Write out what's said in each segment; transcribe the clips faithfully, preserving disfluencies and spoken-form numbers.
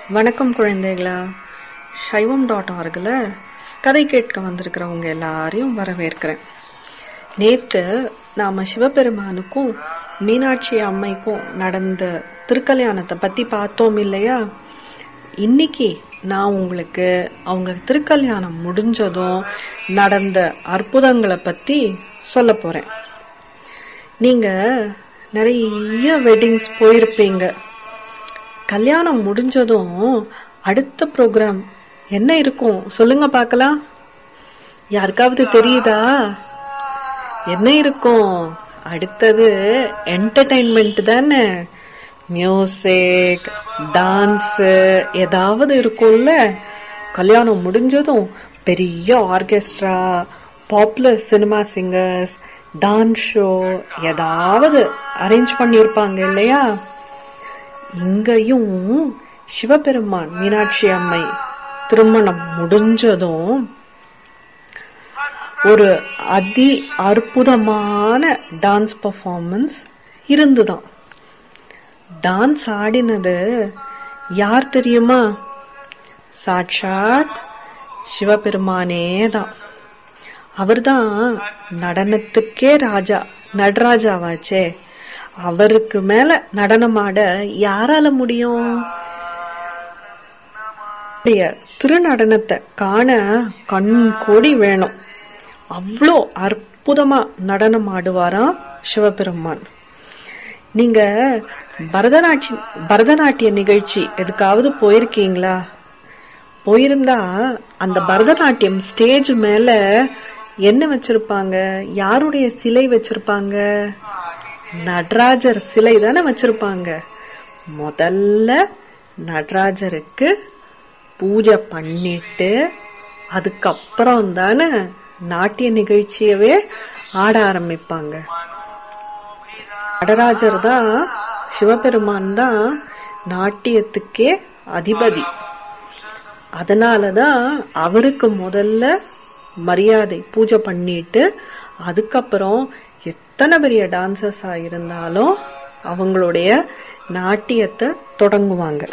வணக்கம் குழந்தைகளா. சைவம் டாட் ஆர்கில் கதை கேட்க வந்திருக்கிறவங்க எல்லாரையும் வரவேற்கிறேன். நேற்று நாம் சிவபெருமானுக்கும் மீனாட்சி அம்மைக்கும் நடந்த திருக்கல்யாணத்தை பற்றி பார்த்தோம் இல்லையா? இன்னைக்கு நான் உங்களுக்கு அவங்க திருக்கல்யாணம் முடிஞ்சதும் நடந்த அற்புதங்களை பற்றி சொல்ல போகிறேன். நீங்கள் நிறைய வெட்டிங்ஸ் போயிருப்பீங்க. கல்யாணம் முடிஞ்சதும் அடுத்த ப்ரோக்ராம் என்ன இருக்கும் சொல்லுங்க பார்க்கலாம். யாருக்காவது தெரியுதா? என்ன இருக்கும்? அடுத்தது என்டர்டைன்மெண்ட் தானே. மியூசிக், டான்ஸ் ஏதாவது இருக்கும்ல. கல்யாணம் முடிஞ்சதும் பெரிய orchestra, popular cinema singers, dance show ஏதாவது அரேஞ்ச் பண்ணியிருப்பாங்க இல்லையா? இங்கேயும் சிவபெருமான் மீனாட்சி அம்மை திருமணம் முடிஞ்சதும் ஒரு அதி அற்புதமான டான்ஸ் பர்ஃபார்மன்ஸ் இருந்துதான். டான்ஸ் ஆடினது யார் தெரியுமா? சாட்சாத் சிவபெருமானே தான். அவர்தான் நடனத்துக்கே ராஜா, நடராஜாவாச்சே. அவருக்கு மேல நடனமாட யாரால முடியும்? திருநடனத்தை காண கண் கோடி வேணும். அவ்வளோ அற்புதமா நடனம் ஆடுவாராம் சிவபெருமான். நீங்க பரதநாட்டிய பரதநாட்டிய நிகழ்ச்சி எதுக்காவது போயிருக்கீங்களா? போயிருந்தா அந்த பரதநாட்டியம் ஸ்டேஜ் மேல என்ன வச்சிருப்பாங்க? யாருடைய சிலை வச்சிருப்பாங்க? நடராஜர் சிலை தானே வச்சிருப்பாங்க. முதல்ல நடராஜருக்கு பூஜை பண்ணிட்டு அதுக்கப்புறம் தானே நாட்டிய நிகழ்ச்சியவே ஆட ஆரம்பிப்பாங்க. நடராஜர் தான், சிவபெருமான் தான் நாட்டியத்துக்கே அதிபதி. அதனாலதான் அவருக்கு முதல்ல மரியாதை பூஜை பண்ணிட்டு அதுக்கப்புறம் எத்தனை பெரிய டான்சர்ஸா இருந்தாலும் அவங்களுடைய நாட்டியத்தை தொடங்குவாங்க.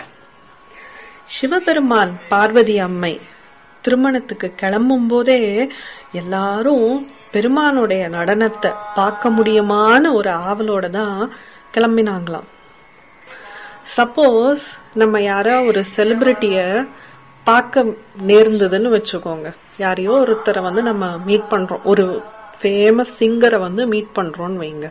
சிவபெருமான் பார்வதி அம்மை திருமணத்துக்கு கிளம்பும் போதே எல்லாரும் பெருமானுடைய நடனத்தை பார்க்க முடியுமான ஒரு ஆவலோட தான் கிளம்பினாங்களாம். சப்போஸ் நம்ம யாரோ ஒரு செலிபிரிட்டிய பார்க்க நேர்ந்ததுன்னு வச்சுக்கோங்க. யாரையோ ஒருத்தரை வந்து நம்ம மீட் பண்றோம், ஒரு ஃபேமஸ் சிங்கரை வந்து மீட் பண்றோம்னு வைங்க.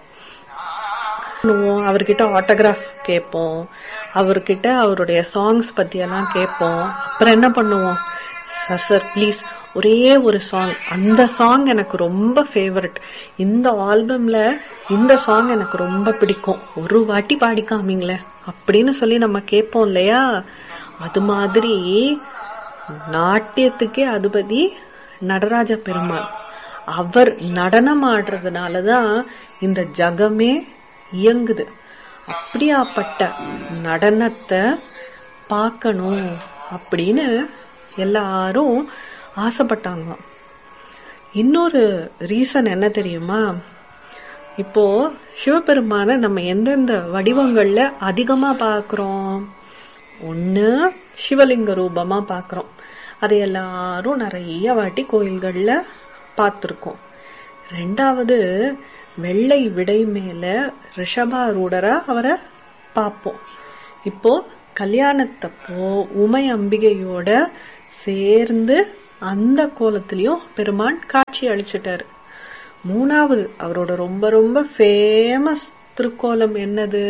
அவர்கிட்ட ஆட்டோகிராஃப் கேட்போம், அவர்கிட்ட அவருடைய சாங்ஸ் பத்தி எல்லாம் கேட்போம். அப்புறம் என்ன பண்ணுவோம்? சார் சார் ப்ளீஸ் ஒரே ஒரு சாங், அந்த சாங் எனக்கு ரொம்ப ஃபேவரட், இந்த ஆல்பம்ல இந்த சாங் எனக்கு ரொம்ப பிடிக்கும், ஒரு வாட்டி பாடி காமிங்களே அப்படின்னு சொல்லி நம்ம கேட்போம் இல்லையா? அது மாதிரி நாட்டியத்துக்கே அதிபதி நடராஜ பெருமான். அவர் நடனம் ஆடுறதுனாலதான் இந்த ஜகமே இயங்குது. அப்படியாப்பட்ட நடனத்தை பார்க்கணும் அப்படின்னு எல்லாரும் ஆசைப்பட்டாங்க. இன்னொரு ரீசன் என்ன தெரியுமா? இப்போ சிவபெருமான நம்ம எந்தெந்த வடிவங்கள்ல அதிகமா பாக்குறோம்? ஒண்ணு சிவலிங்க ரூபமா பாக்குறோம். அது எல்லாரும் நிறைய வாட்டி கோயில்கள்ல பார்த்திருக்கோம். ரெண்டாவது வெள்ளை விடை மேல ரிஷபாரூடரா அவரை பார்ப்போம். இப்போ கல்யாணத்தப்போ உமை அம்பிகையோட சேர்ந்து அந்த கோலத்திலயும் பெருமான் காட்சி அளிச்சிட்டாரு. மூணாவது அவரோட ரொம்ப ரொம்ப ஃபேமஸ் திருக்கோலம் என்னது?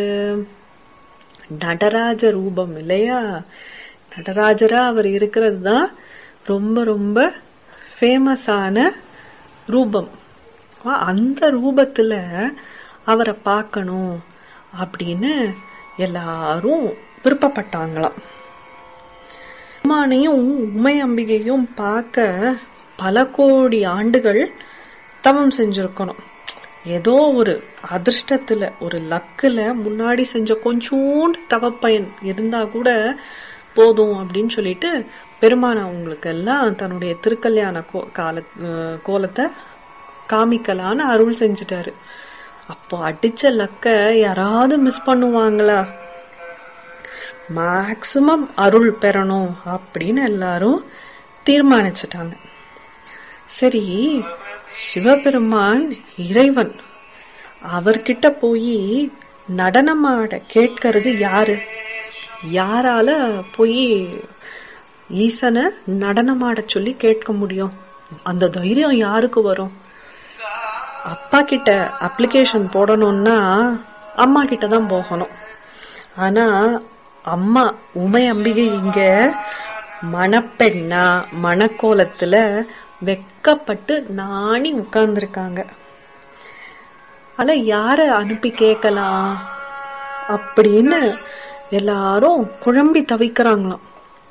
நடராஜ ரூபம் இல்லையா? நடராஜரா அவர் இருக்கிறது தான் ரொம்ப ரொம்ப ஃபேமஸான ரூபம். அந்த ரூபத்துல அவரை பார்க்கணும் அப்படின்னு எல்லாரும் விருப்பப்பட்டாங்களாம். பெருமானையும் உமை அம்பிகையும் பார்க்க பல கோடி ஆண்டுகள் தவம் செஞ்சிருக்கணும். ஏதோ ஒரு அதிர்ஷ்டத்துல, ஒரு லக்குல முன்னாடி செஞ்ச கொஞ்சோண்டு தவப்பயன் இருந்தா கூட போதும் அப்படின்னு சொல்லிட்டு பெருமான் அவங்களுக்கு எல்லாம் தன்னுடைய திருக்கல்யாண கால கோலத்தை காமிக்கலான்னு அருள் செஞ்சுட்டாரு. அப்போ அடிச்ச லக்க யாராவது மிஸ் பண்ணுவாங்களா? மேக்சிமம் அருள் பெறணும் அப்படின்னு எல்லாரும் தீர்மானிச்சுட்டாங்க. சரி, சிவபெருமான் இறைவன், அவர்கிட்ட போய் நடனமாட கேட்கறது யாரு? யாரால போய் ஈசனை நடனமாட சொல்லி கேட்க முடியும்? அந்த தைரியம் யாருக்கு வரும்? அப்பா கிட்ட அப்ளிகேஷன் போடணும்னா அம்மா கிட்ட தான் போகணும். ஆனா அம்மா உமை அம்பிகை இங்க மணப்பெண்ணா மணக்கோலத்துல வெக்கப்பட்டு நாணி உட்கார்ந்துருக்காங்க. ஆனா யார அனுப்பி கேட்கலாம் அப்படின்னு எல்லாரும் குழம்பி தவிக்கிறாங்களாம்.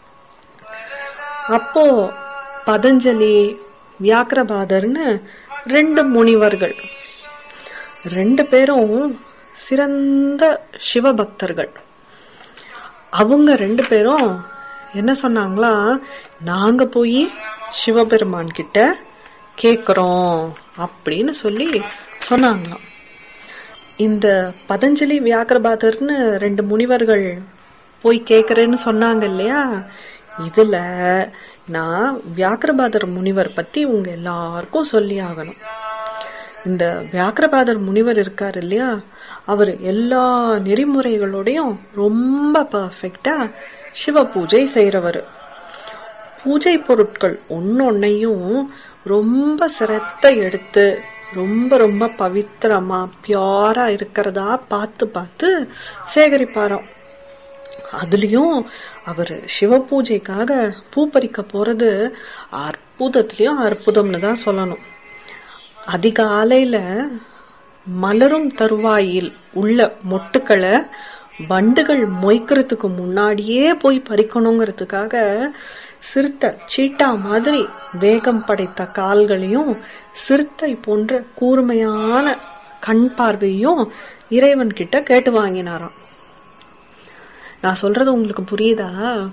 அப்போ பதஞ்சலி, வியாக்கிரபாதர்னு ரெண்டு முனிவர்கள், ரெண்டு பேரும் சிறந்த சிவபக்தர்கள். அவங்க ரெண்டு பேரும் என்ன சொன்னாங்களா, நாங்க போய் சிவபெருமான் கிட்ட கேக்குறோம் அப்படின்னு சொல்லி சொன்னாங்களாம். இந்த பதஞ்சலி, வியாக்கிரபாதர்னு ரெண்டு முனிவர்கள் போய் கேக்குறேன்னு சொன்னாங்க இல்லையா, இதுல நான் வியாக்கிரபாதர் முனிவர் பத்தி உங்க எல்லாருக்கும் சொல்லி ஆகணும். இந்த வியாக்கிரபாதர் முனிவர் இருக்காரு இல்லையா, அவர் எல்லா நெறிமுறைகளோடையும் ரொம்ப பர்ஃபெக்டா சிவ பூஜை செய்யறவர். பூஜை பொருட்கள் ஒன்னொன்னையும் ரொம்ப சிரத்த எடுத்து ரொம்ப ரொம்ப பவித்திரமா பியூரா இருக்கிறதா பார்த்து பார்த்து சேகரிப்பாராம். அதுலயும் அவரு சிவ பூஜைக்காக பூ பறிக்க போறது அற்புதத்திலயும் அற்புதம்னு தான் சொல்லணும். அதிகாலையில மலரும் தருவாயில் உள்ள மொட்டுக்களை வண்டுகள் மொய்க்கிறதுக்கு முன்னாடியே போய் பறிக்கணுங்கிறதுக்காக சிறுத்தை சீட்டா மாதிரி வேகம் படைத்த கால்களையும் சிறுத்தை போன்ற கூர்மையான கண் பார்வையும் இறைவன் கிட்ட கேட்டு வாங்கினாராம். நான் சொல்றது உங்களுக்கு புரியுதா?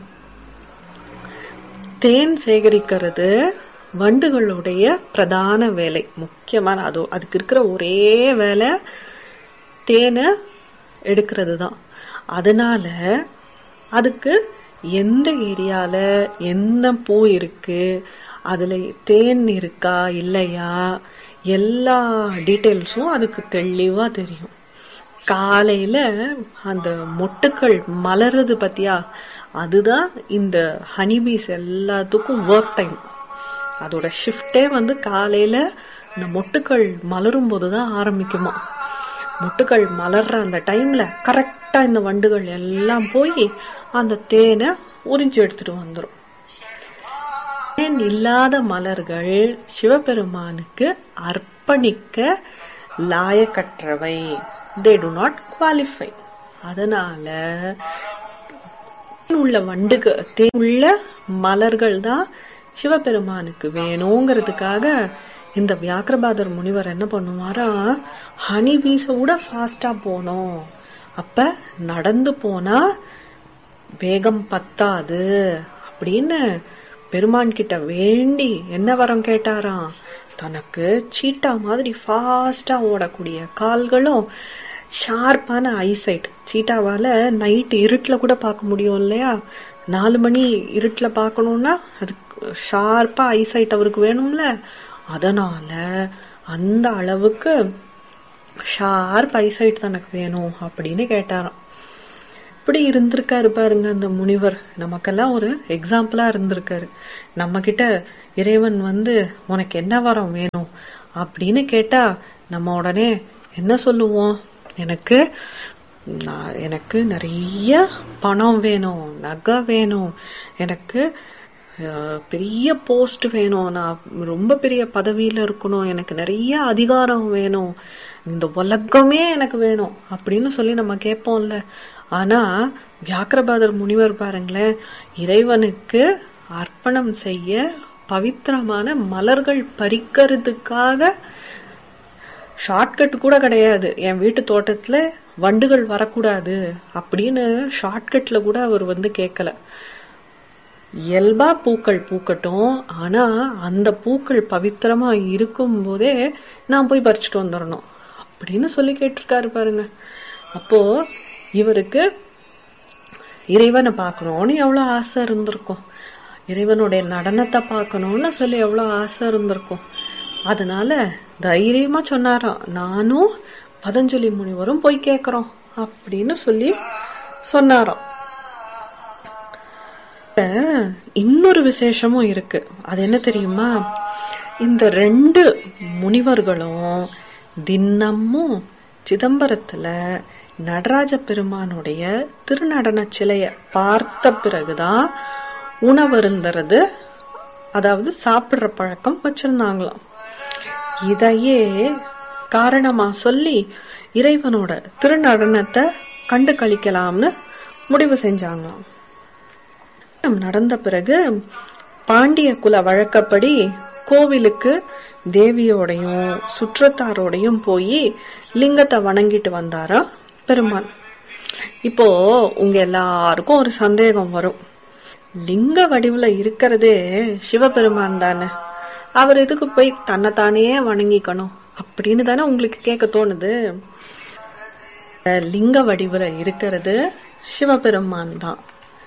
தேன் சேகரிக்கிறது வண்டுகளுடைய பிரதான வேலை, முக்கியமான அதோ அதுக்கு இருக்கிற ஒரே வேலை தேனை எடுக்கிறது தான். அதனால அதுக்கு எந்த ஏரியால எந்த பூ இருக்கு, அதுல தேன் இருக்கா இல்லையா, எல்லா டீட்டெயில்ஸும் அதுக்கு தெளிவா தெரியும். காலையில அந்த மொட்டுக்கள் மலருது பத்தியா, அதுதான் இந்த ஹனிபீஸ் எல்லாத்துக்கும் ஒர்க் டைம். அதோட ஷிஃப்டே வந்து காலையில இந்த மொட்டுக்கள் மலரும் போதுதான் ஆரம்பிக்குமா. மொட்டுக்கள் மலர்ற அந்த டைம்ல கரெக்டா இந்த வண்டுகள் எல்லாம் போய் அந்த தேனை உறிஞ்சி எடுத்துட்டு வந்துடும். தேன் இல்லாத மலர்கள் சிவபெருமானுக்கு அர்ப்பணிக்க லாயக்கற்றவை, they do not qualify. அதனால உள்ள வண்டுக தேன் உள்ள மலர்கள் தான் சிவபெருமானுக்கு வேணுங்கிறதுக்காக இந்த வியாக்கிரபாதர் முனிவர் என்ன பண்ணுவாரா, ஹனி பீஸ விட ஃபாஸ்டா போனோம். அப்ப நடந்து போனா வேகம் பத்தாது அப்படின்னு பெருமான் கிட்ட வேண்டி என்ன வரம் கேட்டாராம், தனக்கு சீட்டா மாதிரி ஃபாஸ்டா ஓடக்கூடிய கால்களும் ஷார்ப்பான ஐசைட். சீட்டாவால நைட் இருட்டுல கூட பார்க்க முடியும் இல்லையா, நாலு மணி இருட்டுல பாக்கணும்னா அதுக்கு ஷார்ப்பா ஐசைட் அவருக்கு வேணும்ல. அதனால அந்த அளவுக்கு ஷார்ப் ஐசைட் தனக்கு வேணும் அப்படின்னு கேட்டாராம். இப்படி இருந்திருக்காரு பாருங்க அந்த முனிவர், நமக்கெல்லாம் ஒரு எக்ஸாம்பிளா இருந்திருக்காரு. நம்ம கிட்ட இறைவன் வந்து உனக்கு என்ன வரம் வேணும் அப்படின்னு கேட்டா நம்ம உடனே என்ன சொல்லுவோம், எனக்கு எனக்கு நிறைய பணம் வேணும், நகை வேணும், எனக்கு பெரிய போஸ்ட் வேணும், நான் ரொம்ப பெரிய பதவியில இருக்கணும், எனக்கு நிறைய அதிகாரம் வேணும், இந்த உலகமே எனக்கு வேணும் அப்படின்னு சொல்லி நம்ம கேட்போம்ல. ஆனா வியாக்கிரபாதர் முனிவர் பாருங்களேன், இறைவனுக்கு அர்ப்பணம் செய்ய பவித்திரமான மலர்கள் பறிக்கிறதுக்காக ஷார்ட்கட் கூட கிடையாது. என் வீட்டு தோட்டத்துல வண்டுகள் வரக்கூடாது அப்படின்னு ஷார்ட்கட்ல கூட அவர் வந்து கேட்கல. இயல்பா பூக்கள் பூக்கட்டும், ஆனா அந்த பூக்கள் பவித்திரமா இருக்கும் போதே நான் போய் பறிச்சுட்டு வந்துடணும் அப்படின்னு சொல்லி கேட்டிருக்காரு பாருங்க. அப்போ இவருக்கு இறைவனை பார்க்கணும்னு எவ்வளவு ஆசை இருந்திருக்கும், இறைவனுடைய நடனத்தை பார்க்கணும்னு சொல்லி எவ்வளவு ஆசை இருந்திருக்கும். அதனால தைரியமா சொன்னாராம், நானும் பதஞ்சலி முனிவரும் போய் கேக்குறோம் அப்படின்னு சொல்லி சொன்னாராம். இன்னொரு விசேஷமும் இருக்கு. அது என்ன தெரியுமா? இந்த ரெண்டு முனிவர்களும் தினமும் சிதம்பரத்துல நடராஜ பெருமானுடைய திருநடன சிலைய பார்த்த பிறகுதான் உணவருந்துறது, அதாவது சாப்பிடுற பழக்கம் வச்சிருந்தாங்களாம். இதையே காரணமா சொல்லி இறைவனோட திருநடனத்தை கண்டு கழிக்கலாம்னு முடிவு செஞ்சாங்களாம். நடந்த பிறகு பாண்டிய குல வழக்கப்படி கோவிலுக்கு தேவியோடையும் சுற்றத்தாரோடையும் போய் லிங்கத்தை வணங்கிட்டு வந்தாரா பெருமான். இப்போ உங்க எல்லாருக்கும் ஒரு சந்தேகம் வரும், லிங்க வடிவுல இருக்கிறதே சிவபெருமான் தானே, அவர் எதுக்கு போய் தன்னைத்தானே வணங்கிக்கணும் அப்படின்னு தானே உங்களுக்கு கேட்க தோணுது. லிங்க வடிவுல இருக்கிறது சிவபெருமான் தான்.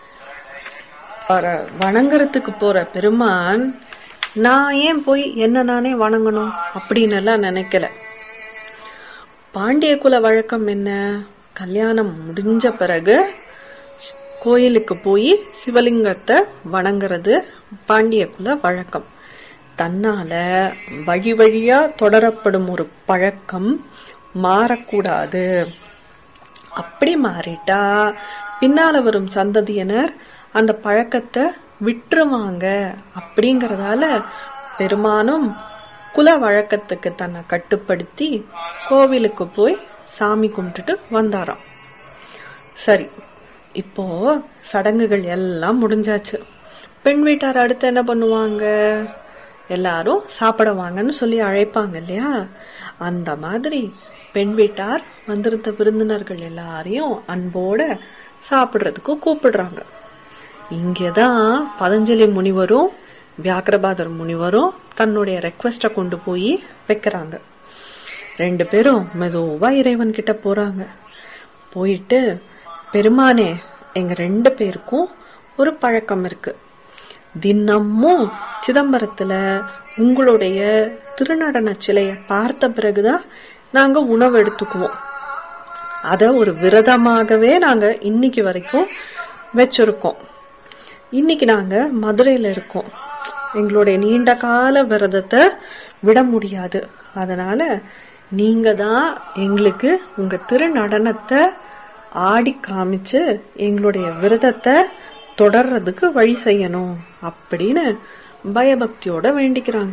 வணங்குறதுக்கு போற பெருமான் நான் ஏன் போய் என்ன நானே வணங்கணும் அப்படின்னு எல்லாம் நினைக்கல. பாண்டிய குல வழக்கம் என்ன, கல்யாணம் முடிஞ்ச பிறகு கோயிலுக்கு போய் சிவலிங்கத்தை வணங்குறது பாண்டிய குல வழக்கம். தன்னால வழி வழியா தொடரப்படும் ஒரு பழக்கம் மாறக்கூடாது. அப்படி மாறிட்டா பின்னால வரும் சந்ததியினர் அந்த பழக்கத்தை விட்டுருவாங்க. அப்படிங்கறதால பெருமானும் குல வழக்கத்துக்கு தன்னை கட்டுப்படுத்தி கோவிலுக்கு போய் சாமி கும்பிட்டுட்டு வந்தாராம். சரி, இப்போ சடங்குகள் எல்லாம் முடிஞ்சாச்சு. பெண் வீட்டார் அடுத்து என்ன பண்ணுவாங்க, எல்லாரும் சாப்பிடுவாங்கன்னு சொல்லி அழைப்பாங்க இல்லையா, அந்த மாதிரி பெண் வீட்டார் வந்திருந்த விருந்தினர்கள் எல்லாரையும் அன்போட சாப்பிடுறதுக்கு கூப்பிடுறாங்க. இங்கதான் பதஞ்சலி முனிவரும் வியாக்கிரபாதர் முனிவரும் தன்னுடைய ரெக்வெஸ்ட கொண்டு போய் வைக்கிறாங்க. ரெண்டு பேரும் மெதுவா இறைவன் கிட்ட போறாங்க. போயிட்டு, பெருமானே, எங்க ரெண்டு பேருக்கும் ஒரு பழக்கம் இருக்கு. தினமும் சிதம்பரத்துல உங்களுடைய திருநடன சிலைய பார்த்த பிறகுதான் நாங்க உணவு எடுத்துக்குவோம். அத ஒரு விரதமாகவே நாங்க இன்னைக்கு வரைக்கும் வச்சிருக்கோம். இன்னைக்கு நாங்க மதுரையில இருக்கோம். எங்களுடைய நீண்ட கால விரதத்தை விட முடியாது. அதனால நீங்க தான் எங்களுக்கு உங்க திருநடனத்தை ஆடி காமிச்சு எங்களுடைய விரதத்தை தொடர்றதுக்கு வழி செய்யணும் அப்படின்னு பயபக்தியோட வேண்டிக்கிறாங்க.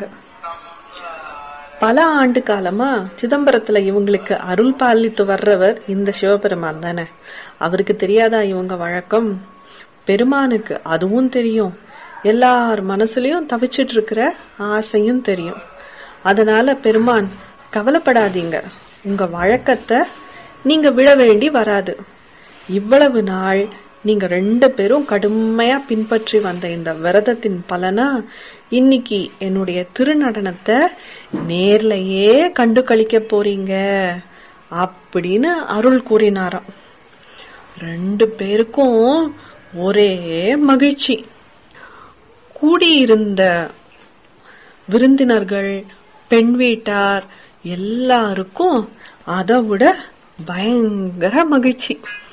பல ஆண்டு காலமா சிதம்பரத்துல இவங்களுக்கு அருள் பாலித்து வர்றவர் இந்த சிவபெருமான் தானே. அவருக்கு தெரியாதா இவங்க வழக்கம்? பெருமானுக்கு அதுவும் தெரியும். எல்லார் மனசுலயும் தவிச்சிட்டு இருக்கிற ஆசையும் தெரியும். அதனால பெருமான், கவலைப்படாதீங்க, உங்க வழக்கத்தை நீங்க விட வேண்டி வராது. இவ்வளவு நாள் நீங்க ரெண்டு பேரும் கடுமையா பின்பற்றி வந்த இந்த விரதத்தின் பலனா இன்னைக்கு என்னுடைய திருநடனத்தை நேர்லயே கண்டு கழிக்க போறீங்க அப்படின்னு அருள் கூறினாராம். ரெண்டு பேருக்கும் ஒரே மகிழ்ச்சி. கூடியிருந்த விருந்தினர்கள், பெண் வீட்டார் எல்லாருக்கும் அதை விட பயங்கர மகிழ்ச்சி.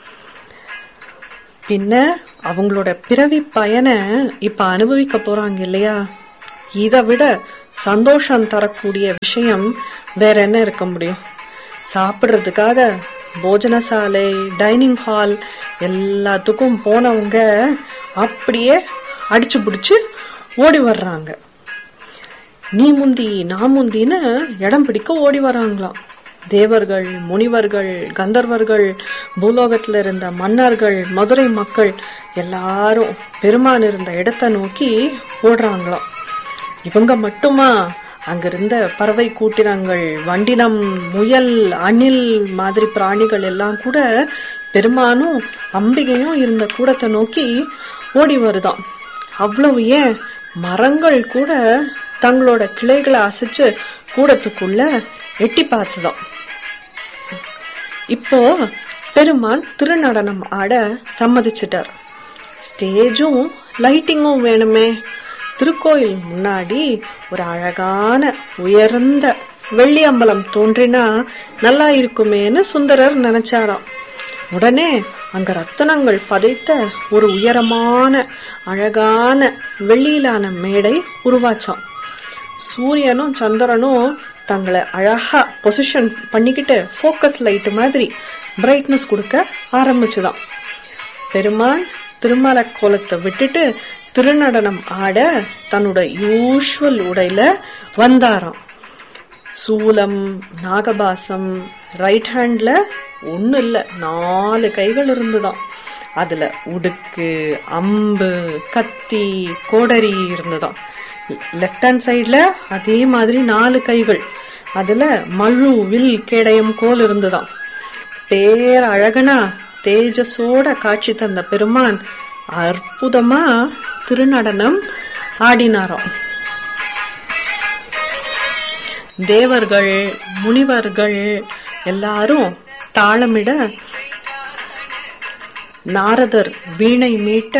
பின்ன அவங்களோட பிறவி பயனை இப்ப அனுபவிக்க போறாங்க இல்லையா, இதை விட சந்தோஷம் தரக்கூடிய விஷயம் வேற என்ன இருக்க முடியும்? சாப்பிடுறதுக்காக போஜனசாலை, டைனிங் ஹால் எல்லாத்துக்கும் போனவங்க அப்படியே அடிச்சு பிடிச்சு ஓடி வர்றாங்க. நீ முந்தி நான் முந்தின்னு இடம் பிடிக்க ஓடி வர்றாங்களாம். தேவர்கள், முனிவர்கள், கந்தர்வர்கள், பூலோகத்துல இருந்த மன்னர்கள், மதுரை மக்கள் எல்லாரும் பெருமான் இருந்த இடத்தை நோக்கி ஓடுறாங்களாம். இவங்க மட்டுமா, அங்கிருந்த பறவை கூட்டினங்கள், வண்டினம், முயல், அணில் மாதிரி பிராணிகள் எல்லாம் கூட பெருமானும் அம்பிகையும் இருந்த கூடத்தை நோக்கி ஓடி வருதாம். அவ்வளவு ஏன், மரங்கள் கூட தங்களோட கிளைகளை அசைச்சு கூடத்துக்குள்ள எட்டி பார்த்துதான். இப்போ பெருமான் திருநடனம் ஆட சம்மதிச்சிட்டார். ஸ்டேஜும் லைட்டிங்கும் வேணுமே. திருக்கோயில் முன்னாடி ஒரு அழகான உயர்ந்த வெள்ளி அம்பலம் தோன்றினா நல்லா இருக்குமேன்னு சுந்தரர் நினைச்சாராம். உடனே அங்க ரத்தனங்கள் பதைத்த ஒரு உயரமான அழகான வெள்ளியிலான மேடை உருவாச்சான். சூரியனும் சந்திரனும் தங்களை அழகா பொசிஷன் பண்ணிக்கிட்டு போக்கஸ் லைட் மாதிரி பிரைட்னஸ் கொடுக்க ஆரம்பிச்சுதான். பெருமான் திருமல கோலத்தை விட்டுட்டு திருநடனம் ஆட தன்னோட யூஷுவல் உடையில வந்தாராம். சூலம், நாகபாசம், ரைட் ஹேண்ட்ல ஒண்ணு இல்ல நாலு கைகள் இருந்துதான். அதுல உடுக்கு, அம்பு, கத்தி, கோடரி இருந்துதான். லெப்ட் ஹேண்ட் சைட்ல அதே மாதிரி நாலு கைகள், அதுல மழு, வில், கேடயம், கோல் இருந்துதான். பேர அழகனா தேஜஸோட காட்சி தந்த பெருமான் அற்புதமா திருநடனம் ஆடினாராம். தேவர்கள், முனிவர்கள் எல்லாரும் தாளமிட, நாரதர் வீணை மீட்ட,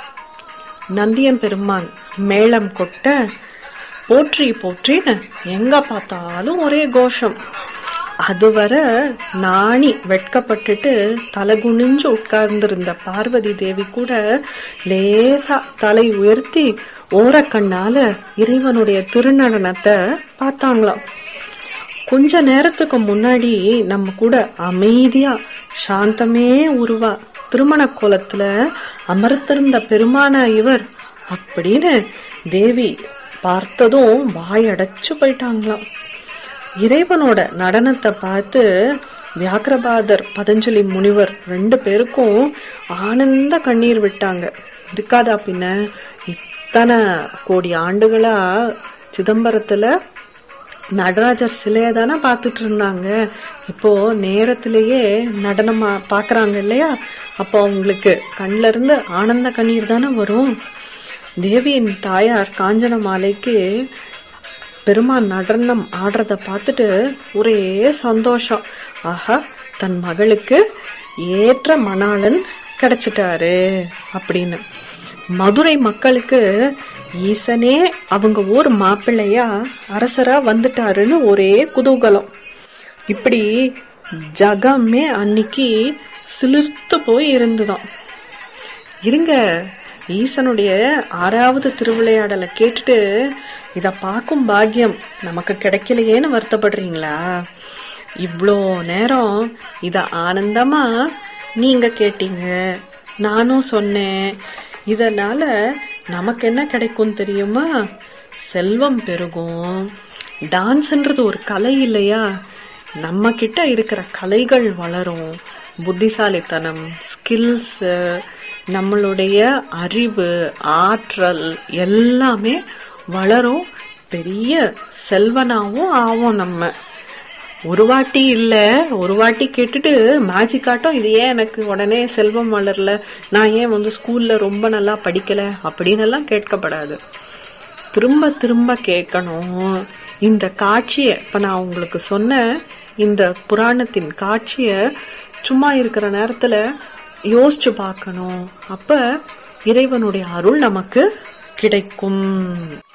நந்தியம் பெருமான் மேளம் கொட்ட, போற்றி போற்றின்னு எங்க பார்த்தாலும் ஒரே கோஷம். அதுவரை நாணி வெட்கப்பட்டுட்டு தலகுனிஞ்சு உட்கார்ந்திருந்த பார்வதி தேவி கூட லேசா தலை உயர்த்தி ஓரக்கண்ணால இறைவனுடைய திருநடனத்தை பார்த்தாங்களாம். கொஞ்ச நேரத்துக்கு முன்னாடி நம்ம கூட அமைதியா சாந்தமே உருவா திருமண கோலத்துல அமர்த்திருந்த பெருமான இவர் அப்படின்னு தேவி பார்த்ததும் வாயடைச்சு போயிட்டாங்களாம். இறைவனோட நடனத்தை பார்த்து வியாக்கிரபாதர், பதஞ்சலி முனிவர் ரெண்டு பேருக்கும் ஆனந்த கண்ணீர் விட்டாங்க. இருக்காதா பின்ன, இத்தனை கோடி ஆண்டுகளா சிதம்பரத்துல நடராஜர் சிலைய தானே பாத்துட்டு இருந்தாங்க. இப்போ நேரத்திலேயே நடனமா பாக்குறாங்க இல்லையா, அப்போ அவங்களுக்கு கண்ல இருந்து ஆனந்த கண்ணீர் தானே வரும். தேவியின் தாயார் காஞ்சன மாலைக்கு பெருமான் நடனம் ஆடுறத பார்த்துட்டு ஒரே சந்தோஷம். ஆஹா, தன் மகளுக்கு ஏற்ற மணாளன் கிடைச்சிட்டாரு அப்படின்னு. மதுரை மக்களுக்கு ஈசனே அவங்க ஊர் மாப்பிள்ளையா அரசரா வந்துட்டாருன்னு ஒரே குதூகலம். இப்படி ஜகமே அன்னைக்கு சிலிர்த்து போய் இருந்துதான். இருங்க, ஈசனுடைய ஆறாவது திருவிளையாடலை கேட்டுட்டு இத பார்க்கும் பாக்கியம் நமக்கு கிடைக்கலையேன்னு வருத்தப்படுறீங்களா? இவ்வளோ நேரம் இத ஆனந்தமா நீங்க கேட்டீங்க, நானும் சொன்னேன். இதனால நமக்கு என்ன கிடைக்கும் தெரியுமா? செல்வம் பெருகும். டான்ஸ்ன்றது ஒரு கலை இல்லையா? நம்ம கிட்ட இருக்கிற கலைகள் வளரும். புத்திசாலித்தனம், ஸ்கில்ஸ், நம்மளுடைய அறிவு, ஆற்றல் எல்லாமே வளரும். பெரிய செல்வனாவும் ஆவோம். நம்ம ஒரு வாட்டி இல்ல, ஒரு வாட்டி கேட்டுட்டு மேஜிக் ஆட்டம் இது ஏன் எனக்கு உடனே செல்வம் வளரல, நான் ஏன் வந்து ஸ்கூல்ல ரொம்ப நல்லா படிக்கல அப்படின்னு எல்லாம் கேட்கப்படாது. திரும்ப திரும்ப கேட்கணும். இந்த காட்சிய இப்ப நான் உங்களுக்கு சொன்ன இந்த புராணத்தின் காட்சிய சும்மா இருக்கிற நேரத்துல யோசிச்சு பார்க்கணும். அப்ப இறைவனுடைய அருள் நமக்கு கிடைக்கும்.